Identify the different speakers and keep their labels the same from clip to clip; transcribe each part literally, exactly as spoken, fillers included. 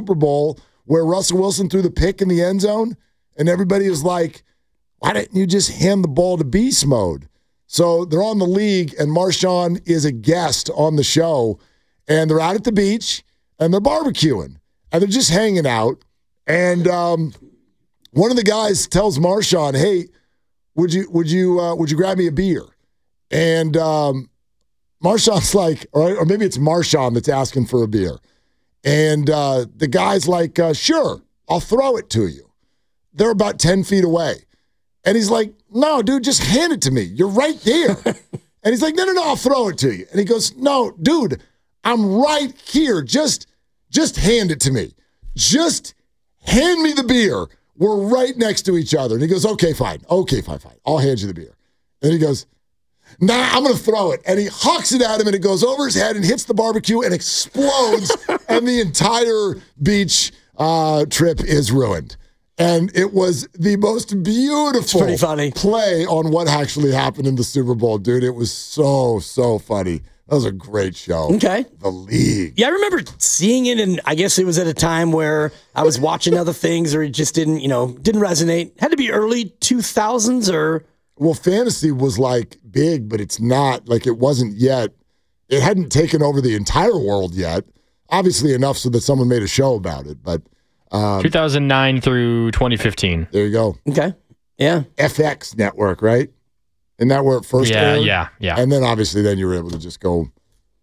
Speaker 1: Super Bowl where Russell Wilson threw the pick in the end zone, and everybody was like, why didn't you just hand the ball to beast mode? So they're on the league, and Marshawn is a guest on the show, and they're out at the beach, and they're barbecuing, and they're just hanging out. And um, one of the guys tells Marshawn, hey, would you would you, uh, would you grab me a beer? And um, Marshawn's like, or, or maybe it's Marshawn that's asking for a beer. And uh, the guy's like, uh, sure, I'll throw it to you. They're about ten feet away. And he's like, no, dude, just hand it to me. You're right there. And he's like, no, no, no, I'll throw it to you. And he goes, no, dude, I'm right here. Just, just hand it to me. Just hand me the beer. We're right next to each other. And he goes, okay, fine. Okay, fine, fine. I'll hand you the beer. And he goes, nah, I'm going to throw it. And he hucks it at him, and it goes over his head and hits the barbecue and explodes, and the entire beach uh, trip is ruined. And it was the most beautiful
Speaker 2: pretty funny.
Speaker 1: play on what actually happened in the Super Bowl, dude. It was so, so funny. That was a great show.
Speaker 2: Okay.
Speaker 1: The league.
Speaker 2: Yeah, I remember seeing it, and I guess it was at a time where I was watching other things, or it just didn't, you know, didn't resonate. Had to be early two thousands or...
Speaker 1: Well, fantasy was like big, but it's not, like it wasn't yet. It hadn't taken over the entire world yet. Obviously enough so that someone made a show about it, but... Um,
Speaker 3: two thousand nine through twenty fifteen.
Speaker 1: There you go.
Speaker 2: Okay. Yeah.
Speaker 1: F X network, right? Isn't that where it first
Speaker 3: Yeah,
Speaker 1: aired?
Speaker 3: yeah, yeah.
Speaker 1: And then obviously then you were able to just go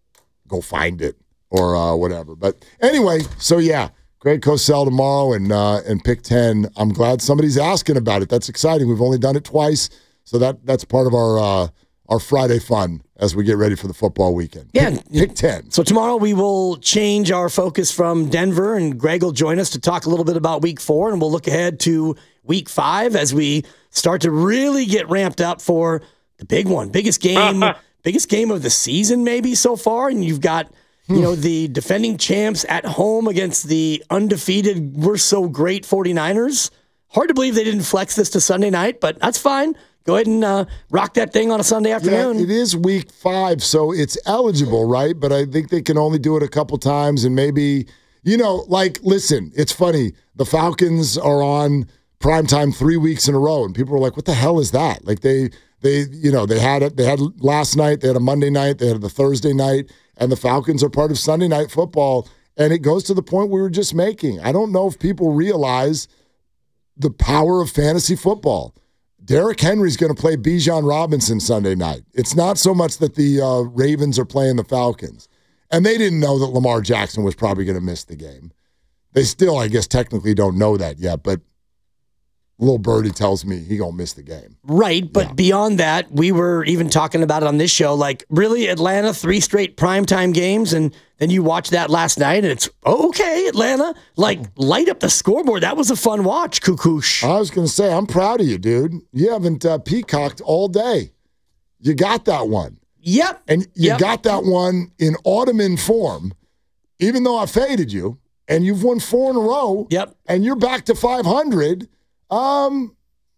Speaker 1: go find it or uh, whatever. But anyway, so yeah, Greg Cosell tomorrow and uh, and pick ten. I'm glad somebody's asking about it. That's exciting. We've only done it twice, so that that's part of our uh, our Friday fun as we get ready for the football weekend.
Speaker 2: Yeah.
Speaker 1: Pick, pick ten.
Speaker 2: So tomorrow we will change our focus from Denver, and Greg will join us to talk a little bit about week four, and we'll look ahead to week five as we start to really get ramped up for the big one, biggest game, biggest game of the season maybe so far. And you've got, you know, the defending champs at home against the undefeated, we're so great 49ers. Hard to believe they didn't flex this to Sunday night, but that's fine. Go ahead and uh, rock that thing on a Sunday afternoon.
Speaker 1: Yeah, it is week five, so it's eligible, right? But I think they can only do it a couple times, and maybe, you know, like, listen, it's funny. The Falcons are on primetime three weeks in a row, and people are like, what the hell is that? Like, they, they, you know, they had it. They had last night, they had a Monday night, they had the Thursday night, and the Falcons are part of Sunday Night Football, and it goes to the point we were just making. I don't know if people realize the power of fantasy football. Derrick Henry's going to play Bijan Robinson Sunday night. It's not so much that the uh, Ravens are playing the Falcons. And they didn't know that Lamar Jackson was probably going to miss the game. They still, I guess, technically don't know that yet, but little birdie tells me he going to miss the game.
Speaker 2: Right, but
Speaker 1: Yeah.
Speaker 2: beyond that, we were even talking about it on this show, like, really, Atlanta, three straight primetime games, and then you watch that last night, and it's, oh, okay, Atlanta, like, light up the scoreboard. That was a fun watch, Kukush.
Speaker 1: I was going to say, I'm proud of you, dude. You haven't uh, peacocked all day. You got that one.
Speaker 2: Yep.
Speaker 1: And you
Speaker 2: Yep.
Speaker 1: got that one in Ottoman form, even though I faded you, and you've won four in a row.
Speaker 2: Yep.
Speaker 1: And you're back to five hundred. Um,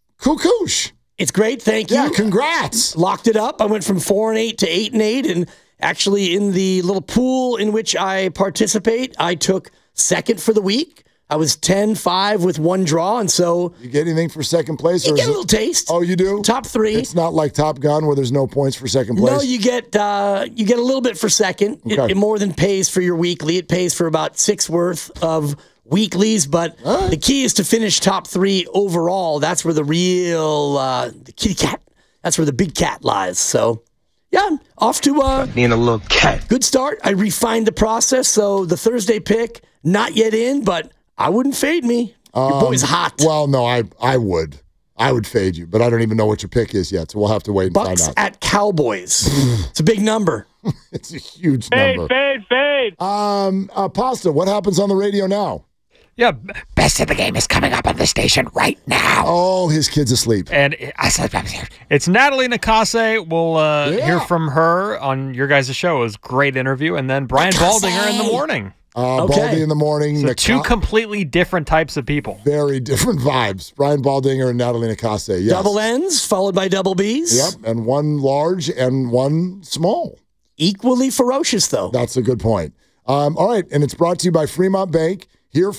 Speaker 1: Kukush.
Speaker 2: It's great, thank you.
Speaker 1: Yeah, congrats.
Speaker 2: Locked it up. I went from four and eight to eight and eight, and actually in the little pool in which I participate, I took second for the week. I was ten five with one draw, and so
Speaker 1: You get anything for second place?
Speaker 2: you
Speaker 1: or
Speaker 2: get
Speaker 1: is
Speaker 2: a little
Speaker 1: it,
Speaker 2: taste.
Speaker 1: Oh, you do?
Speaker 2: Top three.
Speaker 1: It's not like Top Gun where there's no points for second place?
Speaker 2: No, you get uh, you get a little bit for second. It,
Speaker 1: Okay.
Speaker 2: it more than pays for your weekly. It pays for about six worth of weeklies, but
Speaker 1: right.
Speaker 2: the key is to finish top three overall. That's where the real uh, the kitty cat. That's where the big cat lies. So, yeah, off to uh,
Speaker 4: Being a little cat.
Speaker 2: good start. I refined the process, so the Thursday pick not yet in, but I wouldn't fade me. Your boy's hot.
Speaker 1: Well, no, I I would. I would fade you, but I don't even know what your pick is yet, so we'll have to wait and
Speaker 2: Bucks
Speaker 1: find out.
Speaker 2: at Cowboys. It's a big number.
Speaker 1: It's a huge
Speaker 5: Fade,
Speaker 1: number.
Speaker 5: fade, fade.
Speaker 1: Um, uh, Pasta, what happens on the radio now?
Speaker 6: Yeah, best of the game is coming up on the station right now.
Speaker 1: Oh, his kid's asleep.
Speaker 6: And
Speaker 7: I said, it's Natalie Nakase. We'll uh,
Speaker 1: Yeah.
Speaker 7: hear from her on your guys' show. It was a great interview. And then Brian
Speaker 2: Nakase.
Speaker 7: Baldinger in the morning.
Speaker 1: Uh,
Speaker 2: Okay.
Speaker 1: Baldy in the morning.
Speaker 7: So
Speaker 1: Nika-
Speaker 7: two completely different types of people.
Speaker 1: very different vibes. Brian Baldinger and Natalie Nakase. Yes.
Speaker 2: Double N's followed by double B's.
Speaker 1: Yep, and one large and one small.
Speaker 2: Equally ferocious, though.
Speaker 1: That's a good point. Um, all right, and it's brought to you by Fremont Bank. Here